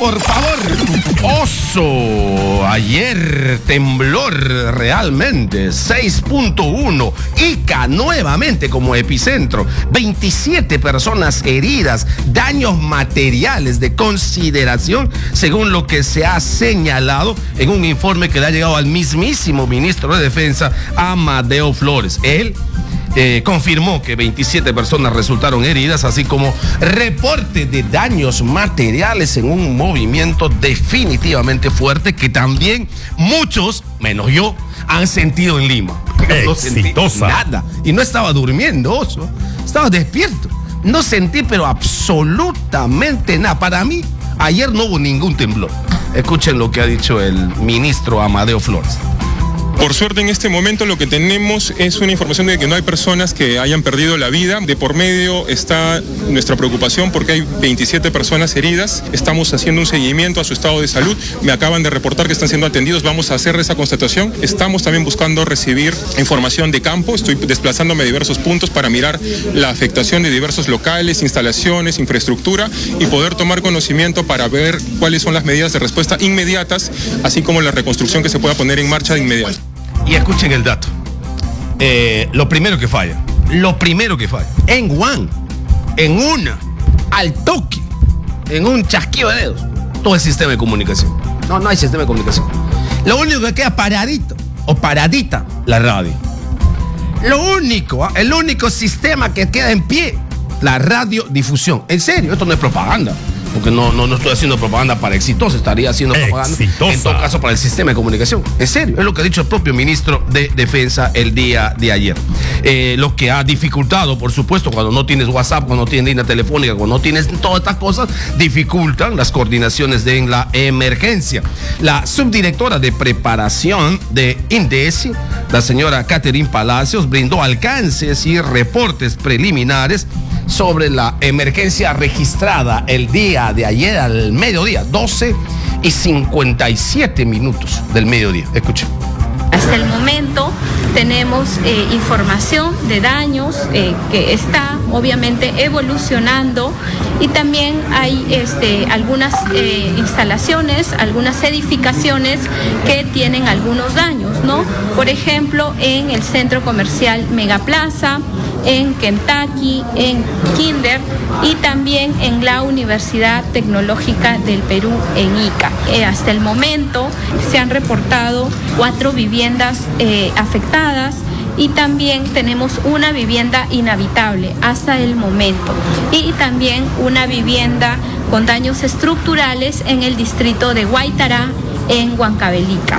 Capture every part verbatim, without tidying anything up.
por favor. Oso, ayer temblor realmente, seis punto uno. Ica nuevamente como epicentro, veintisiete personas heridas, daños materiales de consideración, según lo que se ha señalado en un informe que le ha llegado al mismísimo ministro de Defensa, Amadeo Flores. Él Eh, confirmó que veintisiete personas resultaron heridas, así como reporte de daños materiales en un movimiento definitivamente fuerte que también muchos, menos yo, han sentido en Lima. No sentí nada y no estaba durmiendo, Oso, estaba despierto. No sentí pero absolutamente nada. Para mí, ayer no hubo ningún temblor. Escuchen lo que ha dicho el ministro Amadeo Flores. Por suerte, en este momento lo que tenemos es una información de que no hay personas que hayan perdido la vida. De por medio está nuestra preocupación porque hay veintisiete personas heridas. Estamos haciendo un seguimiento a su estado de salud. Me acaban de reportar que están siendo atendidos. Vamos a hacer esa constatación. Estamos también buscando recibir información de campo. Estoy desplazándome a diversos puntos para mirar la afectación de diversos locales, instalaciones, infraestructura y poder tomar conocimiento para ver cuáles son las medidas de respuesta inmediatas, así como la reconstrucción que se pueda poner en marcha de inmediato. Y escuchen el dato. Eh, lo primero que falla, lo primero que falla, en One, en una, al toque, en un chasquido de dedos, todo el sistema de comunicación. No, no hay sistema de comunicación. Lo único que queda paradito o paradita, la radio. Lo único, ¿eh? el único sistema que queda en pie, la radiodifusión. En serio, esto no es propaganda. Porque no, no, no estoy haciendo propaganda para Exitosa, estaría haciendo propaganda Exitosa. En todo caso para el sistema de comunicación. En serio, es lo que ha dicho el propio ministro de Defensa el día de ayer. Eh, lo que ha dificultado, por supuesto, cuando no tienes WhatsApp, cuando no tienes línea telefónica, cuando no tienes todas estas cosas, dificultan las coordinaciones de en la emergencia. La subdirectora de preparación de INDECI, la señora Catherine Palacios, brindó alcances y reportes preliminares sobre la emergencia registrada el día de ayer al mediodía, doce y cincuenta y siete minutos del mediodía. Escuchen. Hasta el momento tenemos eh, información de daños eh, que está obviamente evolucionando y también hay este, algunas eh, instalaciones, algunas edificaciones que tienen algunos daños, ¿no? Por ejemplo, en el centro comercial Megaplaza, en Kentucky, en Kinder y también en la Universidad Tecnológica del Perú en Ica. Eh, hasta el momento se han reportado cuatro viviendas eh, afectadas y también tenemos una vivienda inhabitable hasta el momento y también una vivienda con daños estructurales en el distrito de Guaytará en Huancavelica.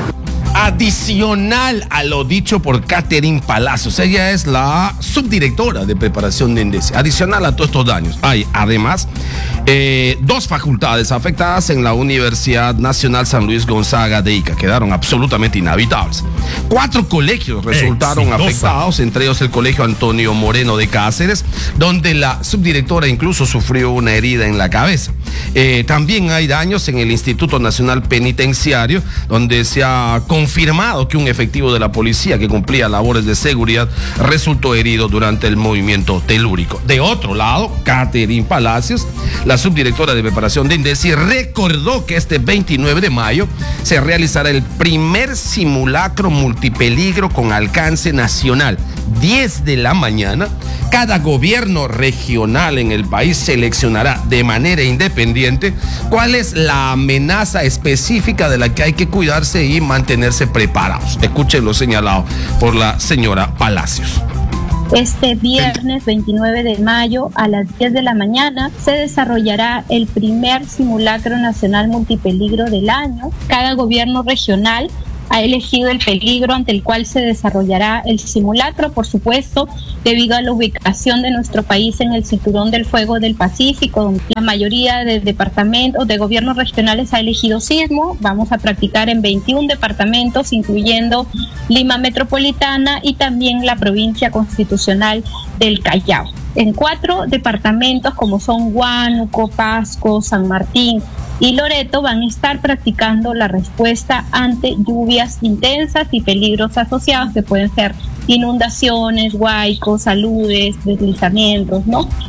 Adicional a lo dicho por Catherine Palacios, ella es la subdirectora de preparación de INDECI. Adicional a todos estos daños, hay además eh, dos facultades afectadas en la Universidad Nacional San Luis Gonzaga de Ica, quedaron absolutamente inhabitables. Cuatro colegios resultaron Exitosa. afectados, entre ellos el Colegio Antonio Moreno de Cáceres, donde la subdirectora incluso sufrió una herida en la cabeza. Eh, también hay daños en el Instituto Nacional Penitenciario, donde se ha confirmado que un efectivo de la policía que cumplía labores de seguridad resultó herido durante el movimiento telúrico. De otro lado, Catherine Palacios, la subdirectora de preparación de INDECI, recordó que este veintinueve de mayo se realizará el primer simulacro multipeligro con alcance nacional. diez de la mañana, cada gobierno regional en el país seleccionará de manera independiente cuál es la amenaza específica de la que hay que cuidarse y mantenerse preparados. Escuchen lo señalado por la señora Palacios. Este viernes veintinueve de mayo a las diez de la mañana se desarrollará el primer simulacro nacional multipeligro del año. Cada gobierno regional ha elegido el peligro ante el cual se desarrollará el simulacro, por supuesto, debido a la ubicación de nuestro país en el cinturón del fuego del Pacífico, donde la mayoría de departamentos, de gobiernos regionales ha elegido sismo. Vamos a practicar en veintiún departamentos, incluyendo Lima Metropolitana y también la provincia constitucional del Callao. En cuatro departamentos como son Huánuco, Pasco, San Martín y Loreto van a estar practicando la respuesta ante lluvias intensas y peligros asociados que pueden ser inundaciones, huaicos, aludes, deslizamientos, ¿no?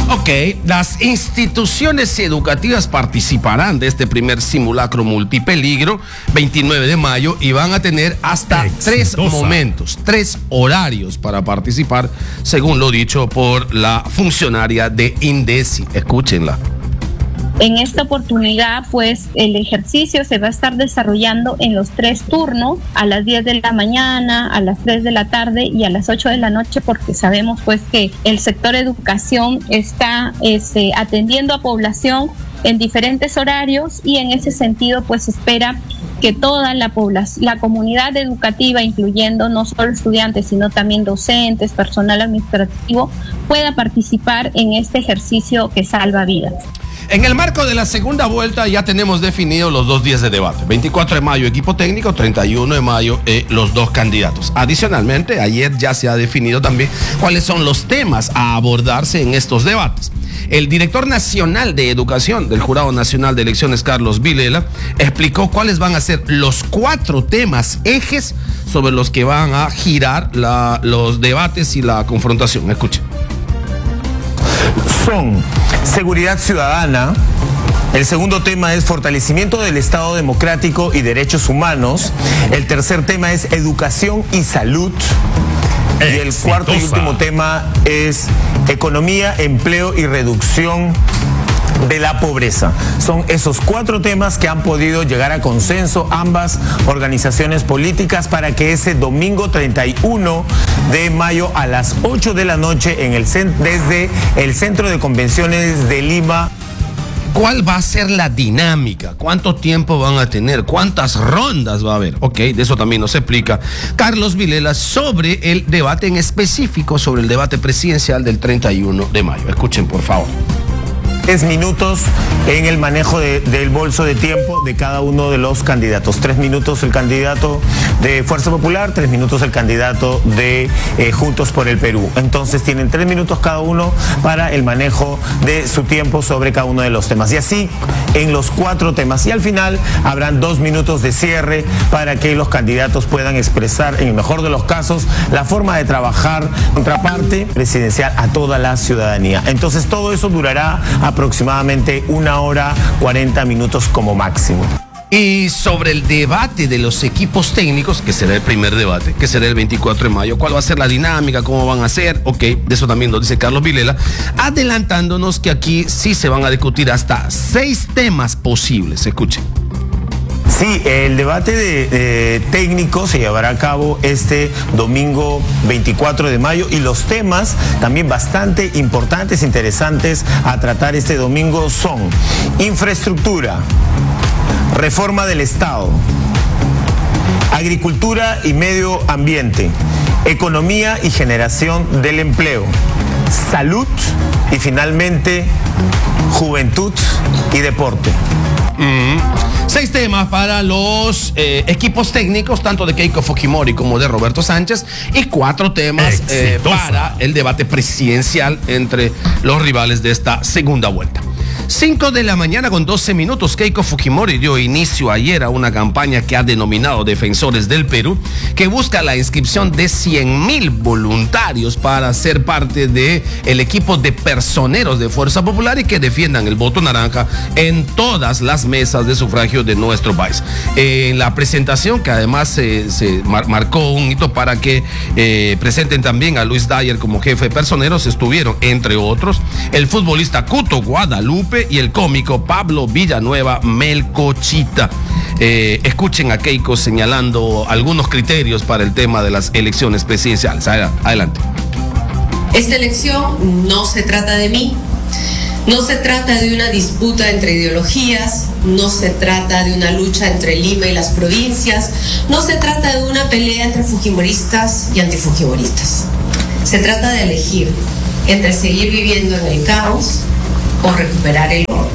Ok, las instituciones educativas participarán de este primer simulacro multipeligro, veintinueve de mayo, y van a tener hasta Exitosa. tres momentos, tres horarios para participar, según lo dicho por la funcionaria de INDECI. Escúchenla. En esta oportunidad, pues, el ejercicio se va a estar desarrollando en los tres turnos, a las diez de la mañana, a las tres de la tarde y a las ocho de la noche, porque sabemos, pues, que el sector educación está este, atendiendo a población en diferentes horarios, y en ese sentido, pues, se espera que toda la población, la comunidad educativa, incluyendo no solo estudiantes, sino también docentes, personal administrativo, pueda participar en este ejercicio que salva vidas. En el marco de la segunda vuelta ya tenemos definidos los dos días de debate. veinticuatro de mayo equipo técnico, treinta y uno de mayo eh, los dos candidatos. Adicionalmente, ayer ya se ha definido también cuáles son los temas a abordarse en estos debates. El director nacional de educación del Jurado Nacional de Elecciones, Carlos Vilela, explicó cuáles van a ser los cuatro temas ejes sobre los que van a girar la, los debates y la confrontación. Escuchen. Son seguridad ciudadana. El segundo tema es fortalecimiento del Estado democrático y derechos humanos. El tercer tema es educación y salud. Y el cuarto y último tema es economía, empleo y reducción de la pobreza. Son esos cuatro temas que han podido llegar a consenso ambas organizaciones políticas para que ese domingo treinta y uno de mayo a las ocho de la noche en el desde el Centro de Convenciones de Lima. ¿Cuál va a ser la dinámica? ¿Cuánto tiempo van a tener? ¿Cuántas rondas va a haber? Ok, de eso también nos explica Carlos Vilela sobre el debate en específico, sobre el debate presidencial del treinta y uno de mayo. Escuchen, por favor. Tres minutos en el manejo de, del bolso de tiempo de cada uno de los candidatos. Tres minutos el candidato de Fuerza Popular, tres minutos el candidato de eh, Juntos por el Perú. Entonces tienen tres minutos cada uno para el manejo de su tiempo sobre cada uno de los temas. Y así en los cuatro temas. Y al final habrán dos minutos de cierre para que los candidatos puedan expresar, en el mejor de los casos, la forma de trabajar contraparte presidencial a toda la ciudadanía. Entonces todo eso durará a aproximadamente una hora cuarenta minutos como máximo. Y sobre el debate de los equipos técnicos, que será el primer debate, que será el veinticuatro de mayo, ¿cuál va a ser la dinámica? ¿Cómo van a ser? Ok, de eso también lo dice Carlos Vilela, adelantándonos que aquí sí se van a discutir hasta seis temas posibles. Escuchen. Sí, el debate de, de técnico se llevará a cabo este domingo veinticuatro de mayo, y los temas también bastante importantes, interesantes a tratar este domingo son infraestructura, reforma del Estado, agricultura y medio ambiente, economía y generación del empleo, salud y finalmente juventud y deporte. Mm. Seis temas para los eh, equipos técnicos, tanto de Keiko Fujimori como de Roberto Sánchez, y cuatro temas eh, para el debate presidencial entre los rivales de esta segunda vuelta. cinco de la mañana con doce minutos, Keiko Fujimori dio inicio ayer a una campaña que ha denominado Defensores del Perú, que busca la inscripción de cien mil voluntarios para ser parte del equipo de personeros de Fuerza Popular y que defiendan el voto naranja en todas las mesas de sufragio de nuestro país. En eh, la presentación, que además se, se mar marcó un hito para que eh, presenten también a Luis Dyer como jefe de personeros, estuvieron, entre otros, el futbolista Cuto Guadalupe y el cómico Pablo Villanueva Melcochita. Eh, escuchen a Keiko señalando algunos criterios para el tema de las elecciones presidenciales. Adelante. Esta elección no se trata de mí, no se trata de una disputa entre ideologías, no se trata de una lucha entre Lima y las provincias, no se trata de una pelea entre fujimoristas y antifujimoristas. Se trata de elegir entre seguir viviendo en el caos o recuperar el orden.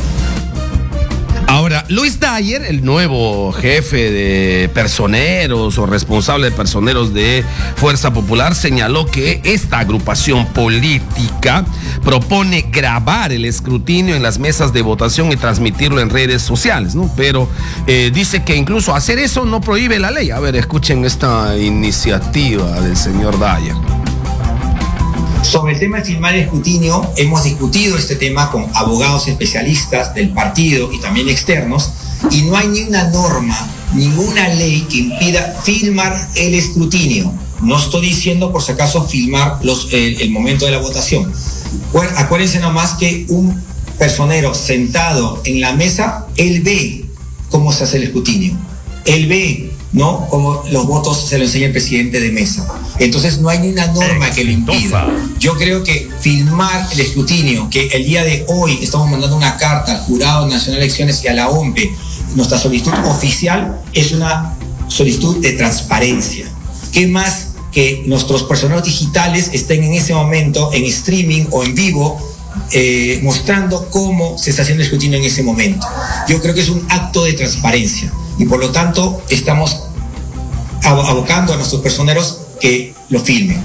Ahora, Luis Dyer, el nuevo jefe de personeros o responsable de personeros de Fuerza Popular, señaló que esta agrupación política propone grabar el escrutinio en las mesas de votación y transmitirlo en redes sociales, ¿no? Pero eh, dice que incluso hacer eso no prohíbe la ley. A ver, escuchen esta iniciativa del señor Dyer. Sobre el tema de firmar el escrutinio, hemos discutido este tema con abogados especialistas del partido y también externos, y no hay ni una norma, ninguna ley que impida firmar el escrutinio. No estoy diciendo, por si acaso, filmar los, eh, el momento de la votación. Acuérdense nomás que un personero sentado en la mesa, él ve cómo se hace el escrutinio. Él ve, ¿no?, cómo los votos se lo enseña el presidente de mesa. Entonces no hay ni una norma que lo impida. Yo creo que filmar el escrutinio, que el día de hoy estamos mandando una carta al Jurado Nacional de Elecciones y a la O M P E, nuestra solicitud oficial es una solicitud de transparencia. ¿Qué más que nuestros personeros digitales estén en ese momento en streaming o en vivo eh, mostrando cómo se está haciendo el escrutinio en ese momento? Yo creo que es un acto de transparencia y por lo tanto estamos abocando a nuestros personeros que lo filmen.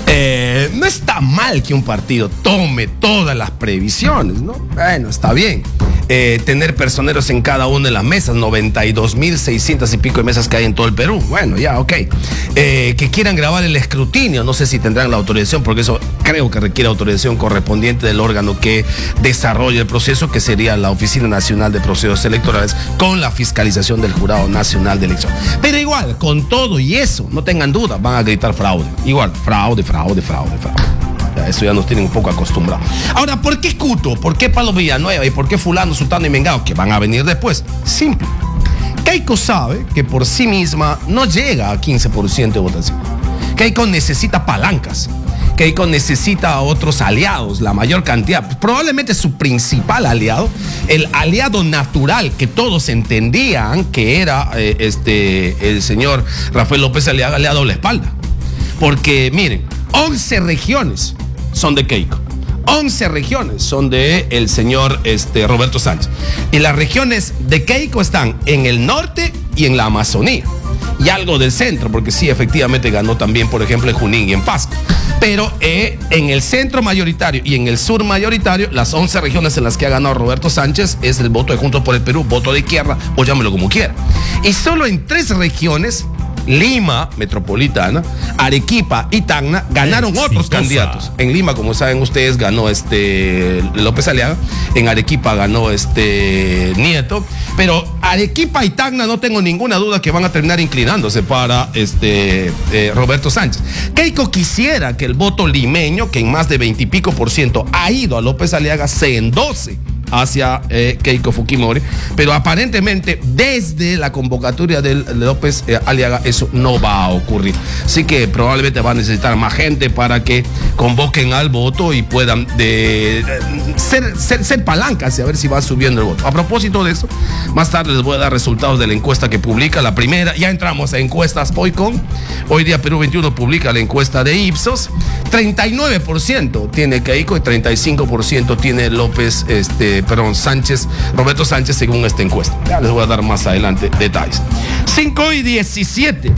Eh, no está mal que un partido tome todas las previsiones, ¿no? Bueno, está bien. Eh, tener personeros en cada una de las mesas, noventa y dos mil seiscientas y pico de mesas que hay en todo el Perú. Bueno, ya, ok. Eh, que quieran grabar el escrutinio, no sé si tendrán la autorización, porque eso creo que requiere autorización correspondiente del órgano que desarrolla el proceso, que sería la Oficina Nacional de Procesos Electorales, con la fiscalización del Jurado Nacional de Elección. Pero igual, con todo y eso, no tengan duda, van a gritar fraude. Igual, fraude, fraude, fraude, fraude. Eso ya nos tienen un poco acostumbrados. Ahora, ¿por qué Cuto? ¿Por qué Palo Villanueva? ¿Y por qué fulano, sultano y mengao? Que van a venir después. Simple. Keiko sabe que por sí misma no llega a quince por ciento de votación. Keiko necesita palancas. Keiko necesita a otros aliados, la mayor cantidad. Probablemente su principal aliado, el aliado natural que todos entendían que era eh, este, el señor Rafael López Aliaga, le ha dado la espalda. Porque, miren, once regiones son de Keiko. once regiones son de el señor este, Roberto Sánchez. Y las regiones de Keiko están en el norte y en la Amazonía. Y algo del centro, porque sí, efectivamente ganó también, por ejemplo, en Junín y en Pasco. Pero eh, en el centro mayoritario y en el sur mayoritario, las once regiones en las que ha ganado Roberto Sánchez es el voto de Juntos por el Perú, voto de izquierda, o llámelo como quiera. Y solo en tres regiones, Lima metropolitana, Arequipa y Tacna, ganaron Exitosa. otros candidatos. En Lima, como saben ustedes, ganó este López Aliaga. En Arequipa ganó este Nieto. Pero Arequipa y Tacna no tengo ninguna duda que van a terminar inclinándose para este eh, Roberto Sánchez. Keiko quisiera que el voto limeño, que en más de veinte y pico por ciento ha ido a López Aliaga, se endose hacia eh, Keiko Fujimori, pero aparentemente desde la convocatoria de López eh, Aliaga eso no va a ocurrir, así que probablemente va a necesitar más gente para que convoquen al voto y puedan de, de, ser, ser, ser palancas y a ver si va subiendo el voto. A propósito de eso, más tarde les voy a dar resultados de la encuesta que publica la primera. Ya entramos a encuestas hoy con hoy día Perú veintiuno publica la encuesta de Ipsos. Treinta y nueve por ciento tiene Keiko y treinta y cinco por ciento tiene López este perdón, Sánchez, Roberto Sánchez, según esta encuesta. Ya les voy a dar más adelante detalles. cinco y diecisiete.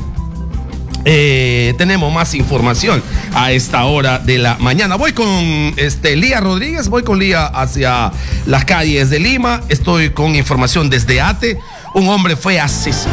Eh, tenemos más información a esta hora de la mañana. Voy con este, Lía Rodríguez, voy con Lía hacia las calles de Lima. Estoy con información desde Ate. Un hombre fue asesinado.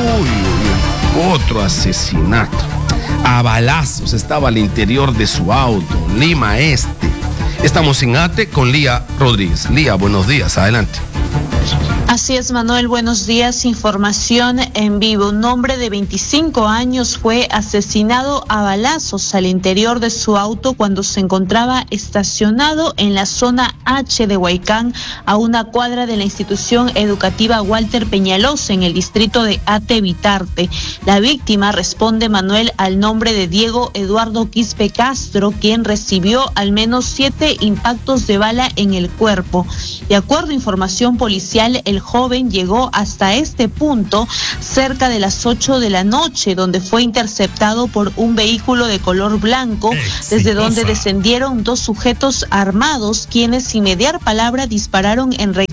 Uy, otro asesinato. A balazos, estaba al interior de su auto, Lima Este. Estamos en Ate con Lía Rodríguez. Lía, buenos días, adelante. Así es, Manuel, buenos días. Información en vivo. Un hombre de veinticinco años fue asesinado a balazos al interior de su auto cuando se encontraba estacionado en la zona H de Huaycán, a una cuadra de la institución educativa Walter Peñalosa, en el distrito de Ate Vitarte. La víctima responde, Manuel, al nombre de Diego Eduardo Quispe Castro, quien recibió al menos siete impactos de bala en el cuerpo. De acuerdo a información policial, el joven llegó hasta este punto cerca de las ocho de la noche, donde fue interceptado por un vehículo de color blanco, Exitosa. Desde donde descendieron dos sujetos armados, quienes sin mediar palabra dispararon en reiteración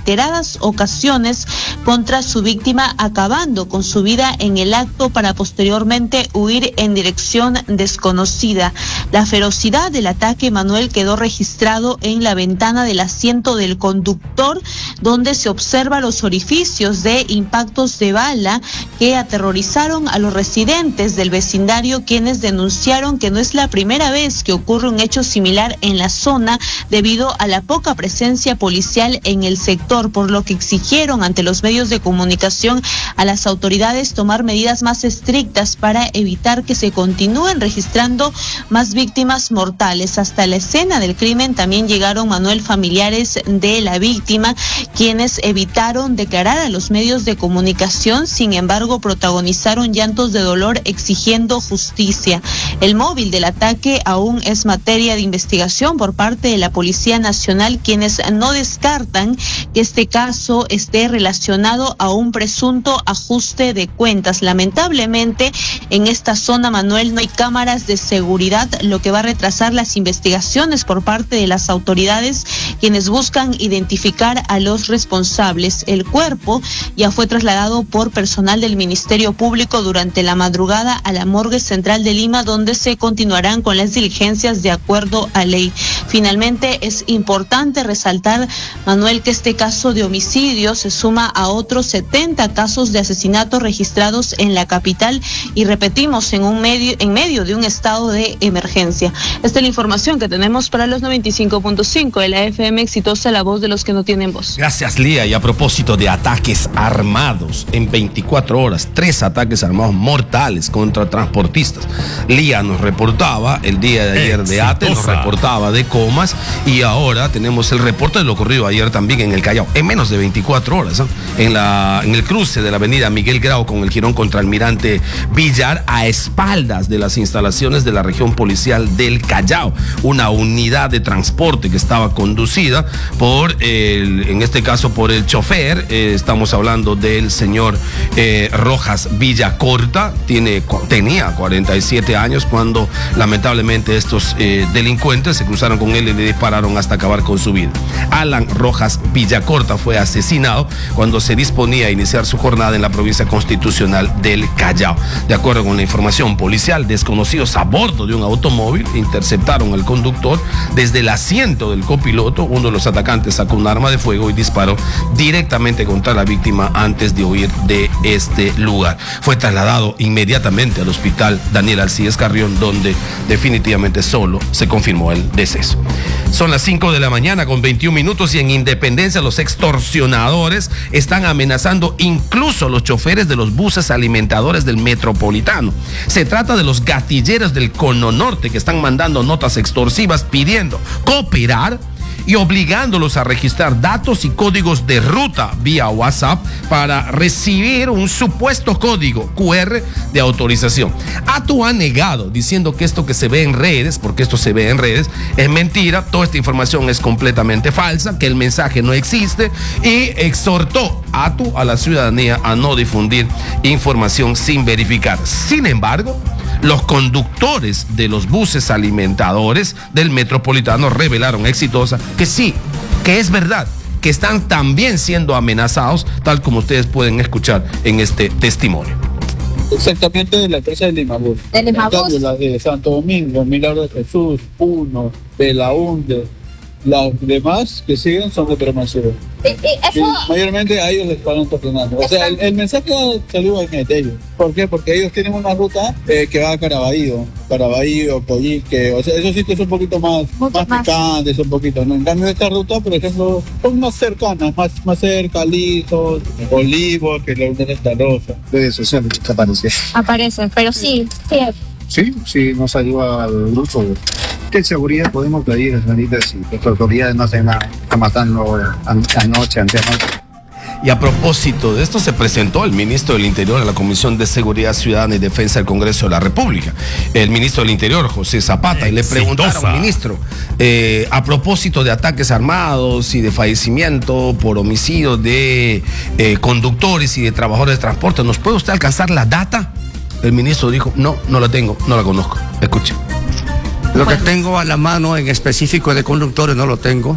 reiteradas ocasiones contra su víctima, acabando con su vida en el acto para posteriormente huir en dirección desconocida. La ferocidad del ataque, Manuel, quedó registrado en la ventana del asiento del conductor, donde se observa los orificios de impactos de bala que aterrorizaron a los residentes del vecindario, quienes denunciaron que no es la primera vez que ocurre un hecho similar en la zona debido a la poca presencia policial en el sector, por lo que exigieron ante los medios de comunicación a las autoridades tomar medidas más estrictas para evitar que se continúen registrando más víctimas mortales. Hasta la escena del crimen también llegaron, Manuel, familiares de la víctima, quienes evitaron declarar a los medios de comunicación, sin embargo protagonizaron llantos de dolor exigiendo justicia. El móvil del ataque aún es materia de investigación por parte de la Policía Nacional, quienes no descartan que este caso esté relacionado a un presunto ajuste de cuentas. Lamentablemente, en esta zona, Manuel, no hay cámaras de seguridad, lo que va a retrasar las investigaciones por parte de las autoridades, quienes buscan identificar a los responsables. El cuerpo ya fue trasladado por personal del Ministerio Público durante la madrugada a la morgue central de Lima, donde se continuarán con las diligencias de acuerdo a ley. Finalmente, es importante resaltar, Manuel, que este caso de homicidio se suma a otros setenta casos de asesinato registrados en la capital, y repetimos, en un medio, en medio de un estado de emergencia. Esta es la información que tenemos para los noventa y cinco punto cinco de la F M Exitosa, la voz de los que no tienen voz. Gracias, Lía. Y a propósito de ataques armados, en veinticuatro horas, tres ataques armados mortales contra transportistas. Lía nos reportaba el día de ayer Exitosa. de Ate, nos reportaba de Comas, y ahora tenemos el reporte de lo ocurrido ayer también en el Callao, en menos de veinticuatro horas, ¿no? en, la, en el cruce de la avenida Miguel Grau con el jirón contra Almirante Villar, a espaldas de las instalaciones de la región policial del Callao. Una unidad de transporte que estaba conducida por, el, en este caso, por el chofer. Eh, estamos hablando del señor eh, Rojas Villacorta. Tiene, tenía cuarenta y siete años cuando lamentablemente estos eh, delincuentes se cruzaron con él y le dispararon hasta acabar con su vida. Alan Rojas Villacorta fue asesinado cuando se disponía a iniciar su jornada en la provincia constitucional del Callao. De acuerdo con la información policial, desconocidos a bordo de un automóvil interceptaron al conductor desde el asiento del copiloto. Uno de los atacantes sacó un arma de fuego y disparó directamente contra la víctima antes de huir de este lugar. Fue trasladado inmediatamente al hospital Daniel Alcides Carrión, donde definitivamente solo se confirmó el deceso. Son las cinco de la mañana con veintiún minutos, y en Independencia los extorsionadores están amenazando incluso a los choferes de los buses alimentadores del Metropolitano. Se trata de los gatilleros del Cono Norte, que están mandando notas extorsivas pidiendo cooperar y obligándolos a registrar datos y códigos de ruta vía WhatsApp para recibir un supuesto código cu erre de autorización. Atu ha negado, diciendo que esto que se ve en redes, porque esto se ve en redes, es mentira, toda esta información es completamente falsa, que el mensaje no existe, y exhortó a Atu a la ciudadanía a no difundir información sin verificar. Sin embargo, los conductores de los buses alimentadores del Metropolitano revelaron a Exitosa que sí, que es verdad, que están también siendo amenazados, tal como ustedes pueden escuchar en este testimonio. Exactamente, de la empresa de Limabús. ¿De Limabús? La de Santo Domingo, Milagro de Jesús, Uno, Belaunde. Las demás que siguen son de Promacero. Eh, eh, eso... Y mayormente a ellos les pagan tornando. O sea, el, el mensaje salió en ellos. ¿Por qué? Porque ellos tienen una ruta eh, que va a Caraballo, Caraballo, Pollique. O sea, esos sitios son un poquito más, más, más picantes, un poquito, ¿no? En cambio, esta ruta, por ejemplo, son más cercanas, más, más cerca, Lizos, Olivos, que la Unión Esta Rosa. Redes sociales que aparecen. Aparecen, pero sí, sí. Sí, sí, nos ayuda al grupo. ¿Qué seguridad podemos pedir, señorita, si las autoridades no están matando anoche, anteanoche? Y a propósito de esto, se presentó el ministro del Interior a la Comisión de Seguridad Ciudadana y Defensa del Congreso de la República, el ministro del Interior, José Zapata, y le preguntaron, ministro, eh, a propósito de ataques armados y de fallecimiento por homicidio de eh, conductores y de trabajadores de transporte, ¿nos puede usted alcanzar la data? El ministro dijo, no, no la tengo, no la conozco. Escuche. Lo que tengo a la mano en específico de conductores no lo tengo.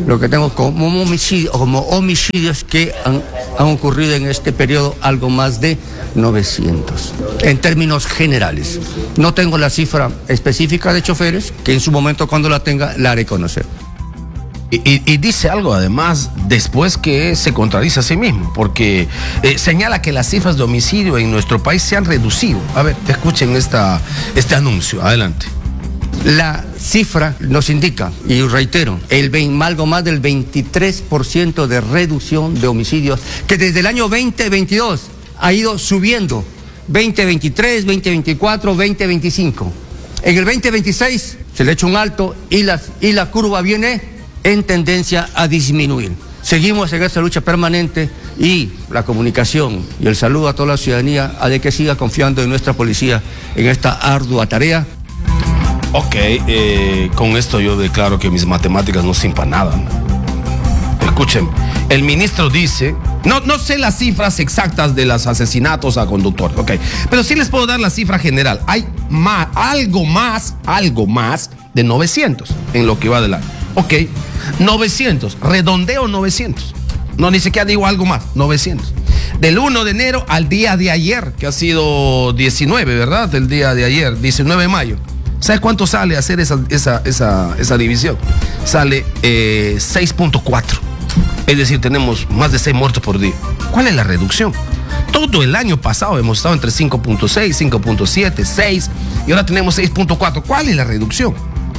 lo que tengo como homicidios, como homicidios que han, han ocurrido en este periodo, algo más de novecientos, en términos generales. No tengo la cifra específica de choferes, que en su momento cuando la tenga la haré conocer. Y, y, y dice algo además después que se contradice a sí mismo, porque eh, señala que las cifras de homicidio en nuestro país se han reducido. A ver, escuchen esta, este anuncio, adelante. La cifra nos indica, y reitero, el veinte, algo más del veintitrés por ciento de reducción de homicidios, que desde el año veinte veintidós ha ido subiendo, veinte veintitrés, veinte veinticuatro, veinte veinticinco. En el veinte veintiséis se le echa un alto y la, y la curva viene en tendencia a disminuir. Seguimos en esta lucha permanente y la comunicación y el saludo a toda la ciudadanía a de que siga confiando en nuestra policía en esta ardua tarea. Ok, eh, con esto yo declaro que mis matemáticas no sirven para nada. Escuchen, el ministro dice, no, no sé las cifras exactas de los asesinatos a conductores, ok, pero sí les puedo dar la cifra general. Hay más, algo más, algo más de novecientos en lo que va del año. Ok, novecientos, redondeo novecientos. No, ni siquiera digo algo más, novecientos. Del uno de enero al día de ayer, que ha sido diecinueve, ¿verdad? Del día de ayer, diecinueve de mayo. ¿Sabes cuánto sale hacer esa, esa, esa, esa división? Sale eh, seis punto cuatro. Es decir, tenemos más de seis muertos por día. ¿Cuál es la reducción? Todo el año pasado hemos estado entre cinco punto seis, cinco punto siete, seis y ahora tenemos seis punto cuatro. ¿Cuál es la reducción?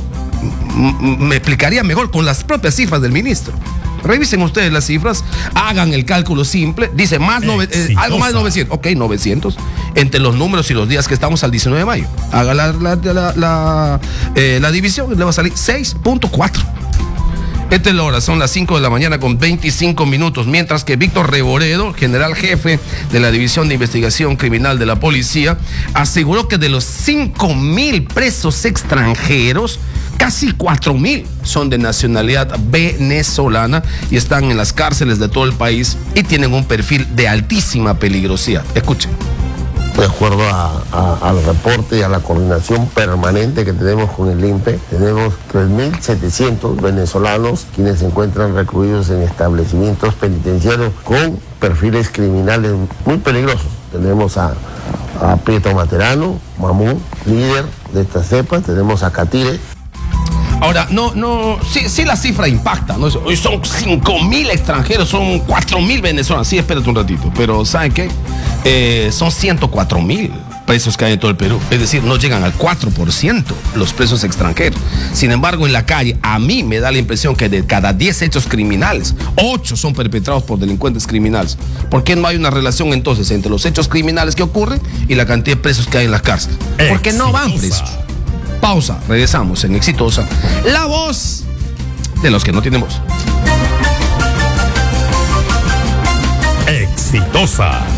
Me explicaría mejor con las propias cifras del ministro. Revisen ustedes las cifras, hagan el cálculo simple. Dice más nove, eh, algo más de novecientos. Ok, novecientos. Entre los números y los días que estamos al diecinueve de mayo. Haga la, la, la, la, eh, la división y le va a salir seis punto cuatro. Esta es la hora, son las cinco de la mañana con veinticinco minutos, mientras que Víctor Reboredo, general jefe de la División de Investigación Criminal de la Policía, aseguró que de los cinco mil presos extranjeros, casi cuatro mil son de nacionalidad venezolana y están en las cárceles de todo el país y tienen un perfil de altísima peligrosidad. Escuchen. De acuerdo a, a, al reporte y a la coordinación permanente que tenemos con el I N P E, tenemos tres mil setecientos venezolanos quienes se encuentran recluidos en establecimientos penitenciarios con perfiles criminales muy peligrosos. Tenemos a, a Prieto Materano, Mamú, líder de esta cepa, tenemos a Catire. Ahora, no, no, sí, sí la cifra impacta, ¿no? Hoy son cinco mil extranjeros, son cuatro mil venezolanos. Sí, espérate un ratito, pero ¿saben qué? Eh, son ciento cuatro mil presos que hay en todo el Perú. Es decir, no llegan al cuatro por ciento los presos extranjeros. Sin embargo, en la calle, a mí me da la impresión que de cada diez hechos criminales, ocho son perpetrados por delincuentes criminales. ¿Por qué no hay una relación entonces entre los hechos criminales que ocurren y la cantidad de presos que hay en las cárceles? Porque no van presos. Pausa, regresamos en Exitosa, la voz de los que no tienen voz. Exitosa.